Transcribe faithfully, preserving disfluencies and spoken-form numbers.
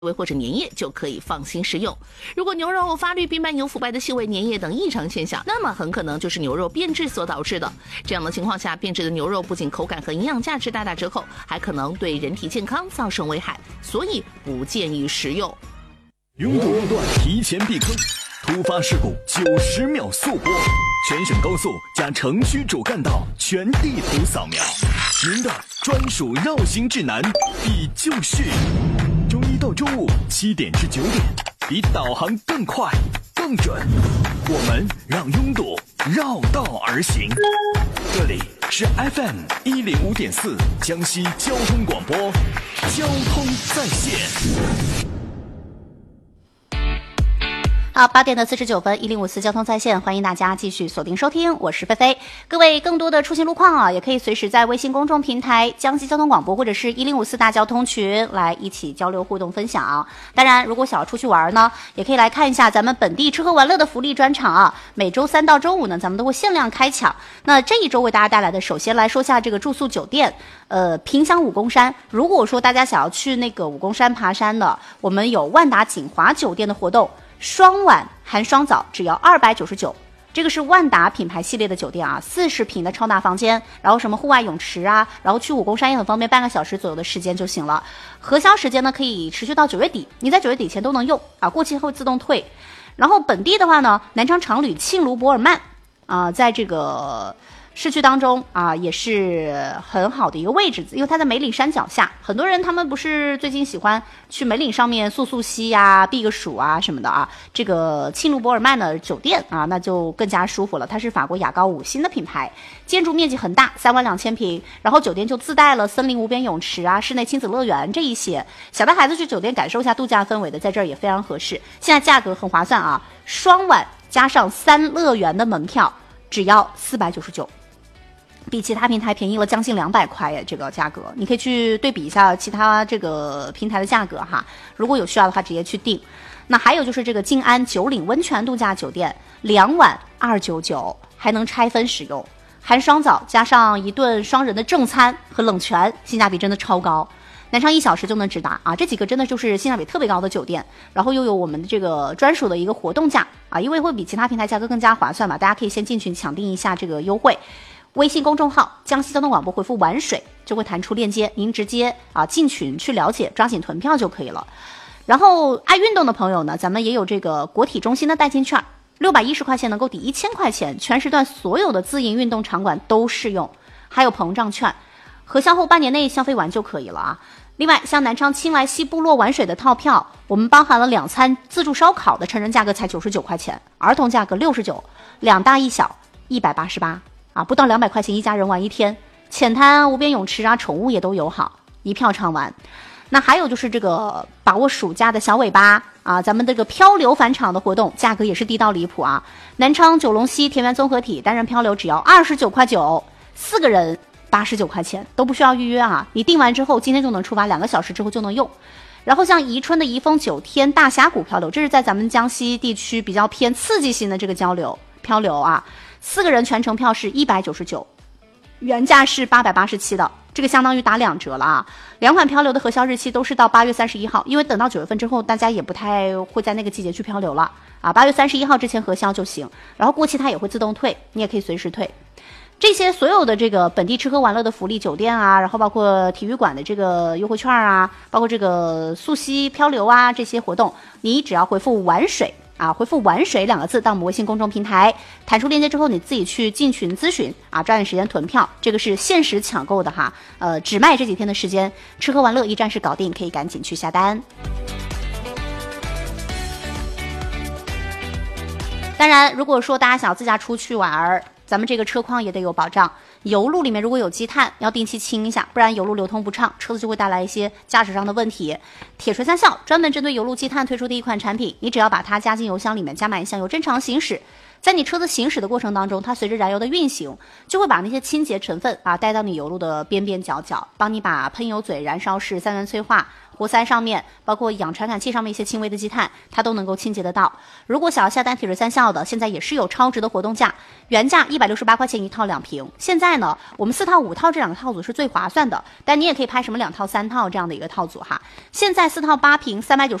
味或者粘液就可以放心食用。如果牛肉发绿、冰白、有腐败的细微粘液等异常现象，那么很可能就是牛肉变质所导致的。这样的情况下，变质的牛肉不仅口感和营养价值大打折扣，还可能对人体健康造成危害，所以不建议食用。 拥堵路段提前避坑，突发事故九十秒速播，全省高速加城区主干道全地图扫描，您的专属绕行指南比就绪。周一到周五七点至九点，比导航更快更准，我们让拥堵绕道而行。这里是 F M 一零五点四江西交通广播，交通在线。 好，八点的四十九分，一零五四交通在线，欢迎大家继续锁定收听，我是菲菲。各位更多的出行路况啊，也可以随时在微信公众平台江西交通广播或者是一零五四大交通群来一起交流互动分享。当然，如果想要出去玩呢，也可以来看一下咱们本地吃喝玩乐的福利专场啊。每周三到周五呢，咱们都会限量开抢。那这一周为大家带来的，首先来说下这个住宿酒店，呃，萍乡武功山。如果说大家想要去那个武功山爬山的，我们有万达锦华酒店的活动。双晚含双早只要二百九十九，这个是万达品牌系列的酒店啊，四十平的超大房间，然后什么户外泳池啊，然后去武功山也很方便，半个小时左右的时间就行了。核销时间呢可以持续到九月底，你在九月底前都能用啊，过期后自动退。然后本地的话呢，南昌常旅沁卢博尔曼啊，在这个市区当中啊，也是很好的一个位置，因为它在梅岭山脚下。很多人他们不是最近喜欢去梅岭上面溯溯溪呀、避个暑啊什么的啊。这个沁卢博尔曼的酒店啊，那就更加舒服了。它是法国雅高五星的品牌，建筑面积很大，三万两千平。然后酒店就自带了森林无边泳池啊、室内亲子乐园这一些。小带孩子去酒店感受一下度假氛围的，在这儿也非常合适。现在价格很划算啊，双晚加上三乐园的门票只要四百九十九。比其他平台便宜了将近两百块耶，这个价格你可以去对比一下其他这个平台的价格哈。如果有需要的话，直接去订。那还有就是这个静安九岭温泉度假酒店，两晚二九九，还能拆分使用，含双早加上一顿双人的正餐和冷泉，性价比真的超高。南昌一小时就能直达啊，这几个真的就是性价比特别高的酒店，然后又有我们的这个专属的一个活动价啊，因为会比其他平台价格更加划算嘛，大家可以先进群抢订一下这个优惠。微信公众号江西交通广播回复玩水就会弹出链接，您直接啊进群去了解，抓紧囤票就可以了。然后爱运动的朋友呢，咱们也有这个国体中心的代金券，六百一十块钱能够抵一千块钱，全时段所有的自营运动场馆都适用，还有膨胀券，核销后半年内消费完就可以了啊。另外，像南昌青来西部落玩水的套票，我们包含了两餐自助烧烤的成人价格才九十九块钱，儿童价格六十九，两大一小一百八十八。啊，不到两百块钱一家人玩一天，浅滩、无边泳池啊，宠物也都友好，一票畅玩。那还有就是这个把握暑假的小尾巴啊，咱们这个漂流返场的活动价格也是低到离谱啊！南昌九龙溪田园综合体单人漂流只要二十九块九，四个人八十九块钱，都不需要预约啊！你订完之后，今天就能出发，两个小时之后就能用。然后像宜春的宜丰九天大峡谷漂流，这是在咱们江西地区比较偏刺激性的这个交流漂流啊。四个人全程票是一百九十九，原价是八百八十七的，这个相当于打两折了啊！两款漂流的核销日期都是到八月三十一号，因为等到九月份之后，大家也不太会在那个季节去漂流了啊。八月三十一号之前核销就行，然后过期它也会自动退，你也可以随时退。这些所有的这个本地吃喝玩乐的福利酒店啊，然后包括体育馆的这个优惠券啊，包括这个溯溪漂流啊这些活动，你只要回复玩水啊，回复玩水两个字到我们微信公众平台，弹出链接之后，你自己去进群咨询啊，抓紧时间囤票，这个是限时抢购的哈，呃，只卖这几天的时间，吃喝玩乐一站式搞定，可以赶紧去下单。当然，如果说大家想要自驾出去玩，咱们这个车况也得有保障，油路里面如果有积碳，要定期清一下，不然油路流通不畅，车子就会带来一些驾驶上的问题。铁锤三效专门针对油路积碳推出的一款产品，你只要把它加进油箱里面，加满一箱油，正常行驶，在你车子行驶的过程当中，它随着燃油的运行，就会把那些清洁成分啊带到你油路的边边角角，帮你把喷油嘴、燃烧室、三元催化、 活塞上面，包括氧传感器上面一些轻微的积碳，它都能够清洁得到。如果想要下单体质三效的，现在也是有超值的活动价，原价一百六十八块钱一套两瓶，现在呢，我们四套五套这两个套组是最划算的，但你也可以拍什么两套三套这样的一个套组哈。现在四套八瓶三百九十